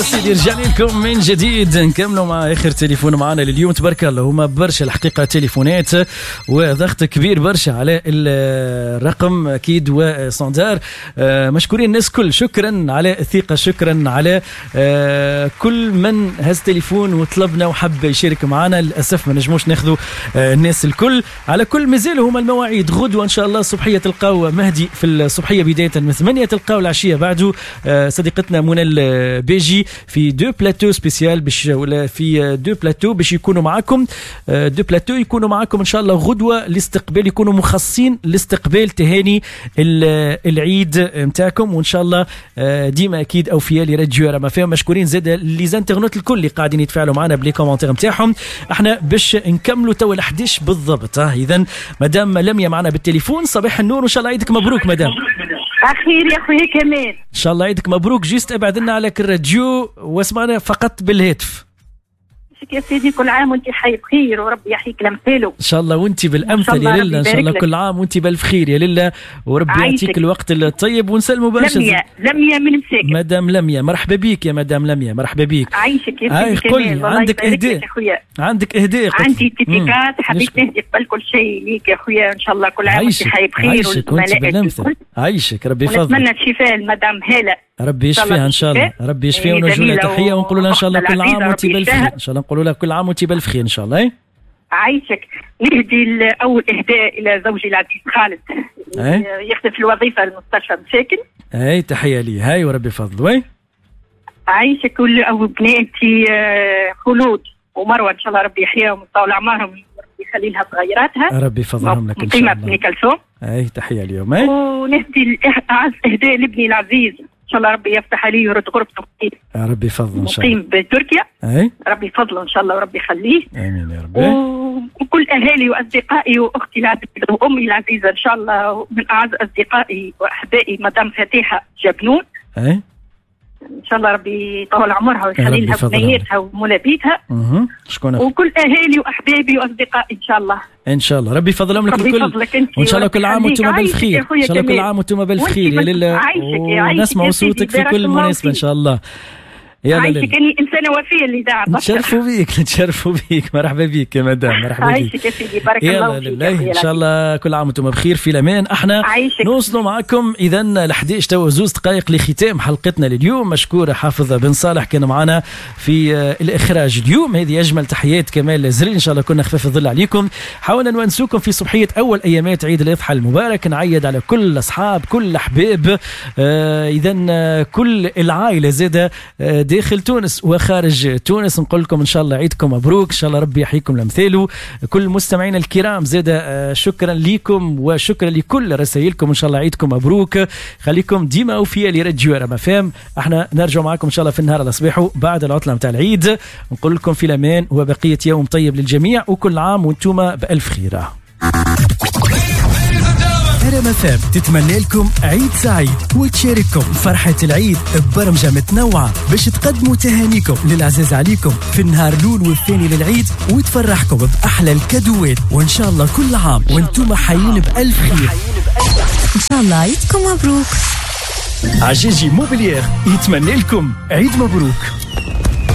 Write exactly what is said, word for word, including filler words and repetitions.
يلا سيدي رجعنا لكم من جديد نكملوا مع اخر تليفون معنا لليوم. تبارك الله هما برشا الحقيقه تليفونات وضغط كبير برشا على الرقم اكيد وصندار. مشكورين الناس كل، شكرا على الثقه، شكرا على كل من هز تليفون وطلبنا وحب يشارك معنا. للاسف ما نجموش ناخذوا الناس الكل. على كل مازالوا هما المواعيد غدوه ان شاء الله الصبحيه تلقاو مهدي في الصبحيه بدايه من ثمانية، تلقاو العشيه بعده صديقتنا منى البيجي في دو بلاتو سبيسيال باش ولا في دو بلاتو باش يكونوا معكم. دو بلاتو يكونوا معكم ان شاء الله غدوه الاستقبال، يكونوا مخصصين لاستقبال تهاني العيد نتاعكم، وان شاء الله ديما اكيد اوفياء لراديو ما فيهم. مشكورين زاد لي زانترنوت الكل اللي قاعدين يتفاعلوا معنا بلي كومونتير نتاعهم. احنا باش نكملوا تو الحادية عشر بالضبط. اذا مدام لميا معنا بالتليفون، صباح النور وان شاء الله عيدك مبروك مدام. اخير يا خويا كمال ان شاء الله عيدك مبروك. جيست ابعد لنا عليك الراديو واسمعنا فقط بالهاتف. يا سيدي كل عام وانت حي بخير وربي يحييك الامثال ان شاء الله وانت بالامثل يا لله. ان شاء الله كل عام وانت بالف خير يا لله وربي يعطيك الوقت الطيب. ونسلموا برشا لميا لميا من مساكن. مدام لميا مرحبا بيك يا مدام لميا، مرحبا بيك. عايشك يا سيدي كمال. عندك اهداء؟ عندك اهداء؟ عندي تيكات حبيت نهدي قبل كل شيء ليك يا خويا. ان شاء الله كل عام وانت حي بخير عايشك وانت بالامثل. عايشك ربي يفضلك. نتمنى الشفاء لمدام هاله ربي يشفيها ان شاء الله. ربي يشفيها ونوجه لها تحيه ونقول لها ان شاء الله كل عام وانت بالف خير. ان شاء الله نقول لها كل عام وانت بالف خير ان شاء الله. عايشك. نهدي اول اهداء الى زوجي العزيز خالد يخدم في الوظيفه المستشفى مساكن. اي تحيه لي هاي وربي يفضل. وي عايشك. كل او بناتي خلود ومروه ان شاء الله ربي يحييهم ويطول اعمارهم يخلي لها صغيراتها ربي يفضلهم لك ان شاء الله. بني كلثوم. اي تحيه اليوم. اي ونهدي اعز اهداء لابني العزيز ان شاء الله ربي يفتح عليه ويرد غرفته يا ربي يفضل ان شاء الله. مقيم بتركيا. اي ربي يفضله ان شاء الله وربي يخليه. امين يا رب. وكل اهالي واصدقائي واختي العزيزه وامي العزيزه ان شاء الله من اعز اصدقائي واحبائي مدام فاتحه جبنون. اي ان شاء الله ربي يطول عمرها ويخلي لها بنياتها ومولابيتها. اها شكون وكل اهالي واحبابي واصدقائي ان شاء الله. ان شاء الله ربي يفضلهم لك الكل. وان شاء الله كل عام وانتم بالف خير. ان شاء الله كل عام وانتم بالف خير يا لله. ونسمع صوتك في كل مناسبه ان شاء الله. عايشك اني انسانه وفيه اللي داعم. نتشرفوا بيك نتشرفوا بيك. مرحبا بيك يا مدام مرحبا بيك. عايشك يا سيدي بارك الله فيك. لله ان شاء الله كل عام وانتم بخير في الامان. احنا نوصلوا معكم اذا ل احد عشر تو زوز دقائق لختام حلقتنا لليوم. مشكور حافظ بن صالح كان معنا في الاخراج اليوم. هذه اجمل تحيات كمال زرين. ان شاء الله كنا خفاف الظل عليكم. حاولنا نونسوكم في صبحيه اول ايامات عيد الاضحى المبارك. نعيد على كل الاصحاب كل الاحباب آه اذا كل العائله زاده آه داخل تونس وخارج تونس. نقول لكم ان شاء الله عيدكم مبروك. ان شاء الله ربي يحييكم الامثال. كل مستمعينا الكرام زاده شكرا لكم وشكرا لكل رسائلكم. ان شاء الله عيدكم مبروك. خليكم ديما اوفياء لراديو رما فام. احنا نرجع معكم ان شاء الله في النهار الصباح بعد العطله نتاع العيد. نقول لكم في الامان وبقيه يوم طيب للجميع وكل عام وانتم بالف خير. رما فام تتمنى لكم عيد سعيد وتشارككم فرحة العيد ببرمجة متنوعة باش تقدموا تهانيكم للعزاز عليكم في النهار الأول والثاني للعيد وتفرحكم بأحلى الكادوات. وإن شاء الله كل عام وانتم حيين بألف خير. إن شاء الله عيدكم مبروك. عجاجي موبيليير يتمنى لكم عيد مبروك.